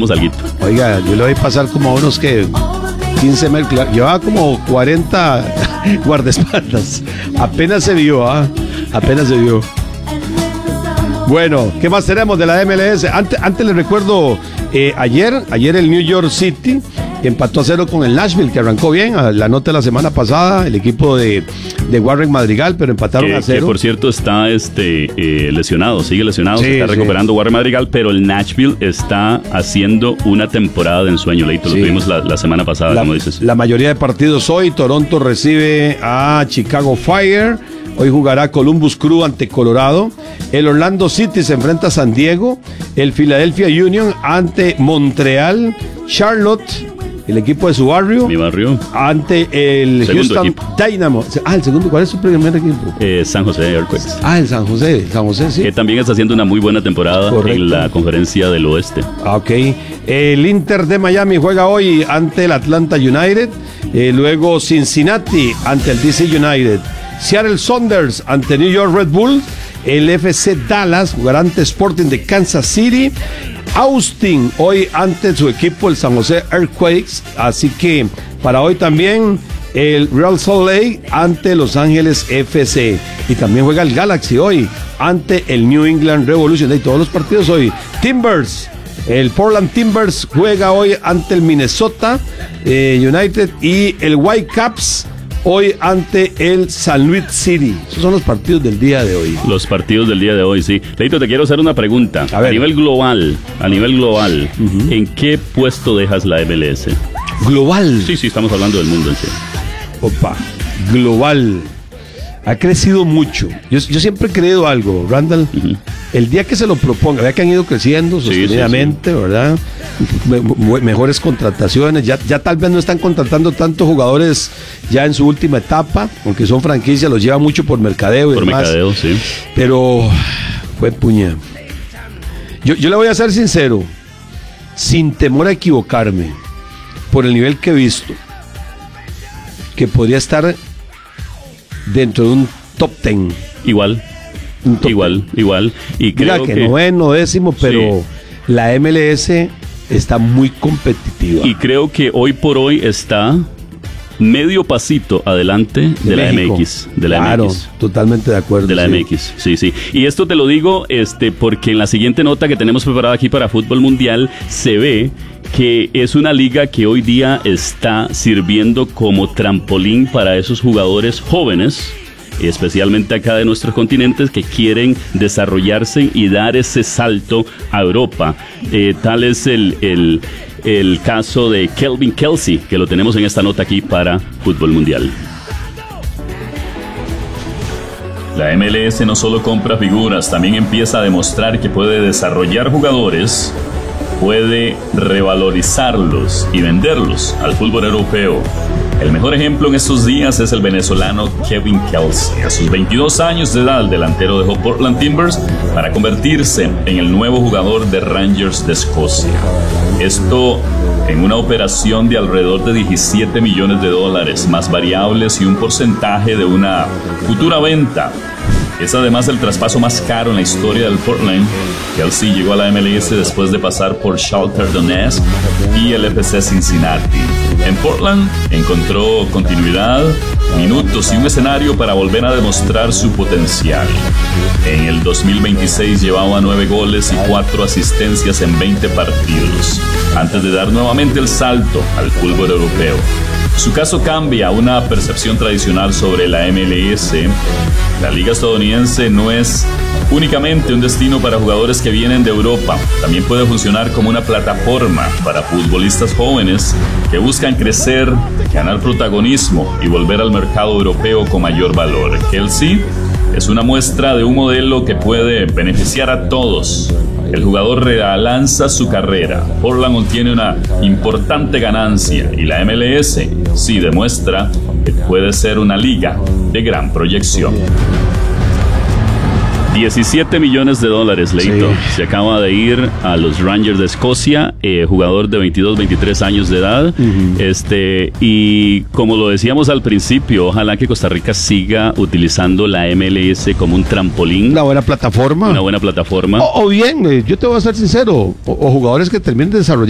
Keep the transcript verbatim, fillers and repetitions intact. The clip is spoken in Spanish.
hagamos alguito. Oiga, yo le voy a pasar como a unos que quince mil, llevaba como cuarenta guardaespaldas. Apenas se vio, ¿ah? Apenas se vio. Bueno, ¿qué más tenemos de la M L S? Antes, antes les recuerdo, eh, ayer, ayer el New York City empató a cero con el Nashville, que arrancó bien, a la nota de la semana pasada, el equipo de, de Warren Madrigal, pero empataron que, a cero. Que por cierto está este eh, lesionado, sigue lesionado, sí, se está sí. recuperando Warren Madrigal, pero el Nashville está haciendo una temporada de ensueño, Leito, lo sí. tuvimos la, la semana pasada, la, como dices. La mayoría de partidos hoy, Toronto recibe a Chicago Fire, hoy jugará Columbus Crew ante Colorado, el Orlando City se enfrenta a San Diego, el Philadelphia Union ante Montreal, Charlotte, el equipo de su barrio, mi barrio, ante el segundo Houston equipo. Dynamo. Ah, el segundo, ¿cuál es su primer equipo? Eh, San José Earthquakes. Ah, el San José, San José, sí. Que también está haciendo una muy buena temporada. Correcto. En la conferencia del oeste. Ah, ok. El Inter de Miami juega hoy ante el Atlanta United. Eh, luego Cincinnati ante el D C United. Seattle Sounders ante New York Red Bull. El F C Dallas jugará ante Sporting de Kansas City. Austin hoy ante su equipo el San José Earthquakes, así que para hoy también el Real Salt Lake ante Los Ángeles F C, y también juega el Galaxy hoy ante el New England Revolution. Y todos los partidos hoy. Timbers, el Portland Timbers juega hoy ante el Minnesota eh, United, y el Whitecaps hoy ante el San Luis City. Esos son los partidos del día de hoy. Los partidos del día de hoy, sí. Leito, te quiero hacer una pregunta. A, a nivel global, a nivel global, uh-huh. ¿en qué puesto dejas la M L S? Global. Sí, sí, estamos hablando del mundo en sí. Opa, global. Ha crecido mucho. Yo, yo siempre he creído algo, Randall. Uh-huh. El día que se lo proponga, vea que han ido creciendo sostenidamente, sí, sí, sí. ¿verdad? Me, me, mejores contrataciones. Ya, ya tal vez no están contratando tantos jugadores ya en su última etapa, aunque son franquicias, los lleva mucho por mercadeo y Por demás. mercadeo, sí. Pero fue puña. Yo, yo le voy a ser sincero, sin temor a equivocarme, por el nivel que he visto, que podría estar dentro de un top ten. Igual, igual, ten. igual. Y creo Mira que, que noveno, décimo, pero sí. La M L S está muy competitiva. Y creo que hoy por hoy está medio pasito adelante de, de la México. M X. De la claro, M X. Totalmente de acuerdo. De la sí. M X, sí, sí. Y esto te lo digo este, porque en la siguiente nota que tenemos preparada aquí para Fútbol Mundial se ve que es una liga que hoy día está sirviendo como trampolín para esos jugadores jóvenes, especialmente acá de nuestros continentes, que quieren desarrollarse y dar ese salto a Europa. Eh, tal es el, el, el caso de Kelvin Kelsey, que lo tenemos en esta nota aquí para Fútbol Mundial. La M L S no solo compra figuras, también empieza a demostrar que puede desarrollar jugadores, puede revalorizarlos y venderlos al fútbol europeo. El mejor ejemplo en estos días es el venezolano Kevin Kelsey. A sus veintidós años de edad, el delantero dejó Portland Timbers para convertirse en el nuevo jugador de Rangers de Escocia. Esto en una operación de alrededor de diecisiete millones de dólares, más variables y un porcentaje de una futura venta. Es además el traspaso más caro en la historia del Portland. Kelsey llegó a la M L S después de pasar por Shakhtar Donetsk y el F C Cincinnati. En Portland encontró continuidad, minutos y un escenario para volver a demostrar su potencial. En el dos mil veintiséis llevaba nueve goles y cuatro asistencias en veinte partidos, antes de dar nuevamente el salto al fútbol europeo. Su caso cambia una percepción tradicional sobre la M L S. La liga estadounidense no es únicamente un destino para jugadores que vienen de Europa. También puede funcionar como una plataforma para futbolistas jóvenes que buscan crecer, ganar protagonismo y volver al mercado europeo con mayor valor. Kelsey es una muestra de un modelo que puede beneficiar a todos. El jugador relanza su carrera. Portland obtiene una importante ganancia y la M L S sí demuestra que puede ser una liga de gran proyección. diecisiete millones de dólares, Leito. Sí. Se acaba de ir a los Rangers de Escocia, eh, jugador de veintidós, veintitrés años de edad. Uh-huh. Este, y como lo decíamos al principio, ojalá que Costa Rica siga utilizando la M L S como un trampolín. Una buena plataforma. Una buena plataforma. O, o bien, eh, yo te voy a ser sincero, o, o jugadores que terminen de desarrollar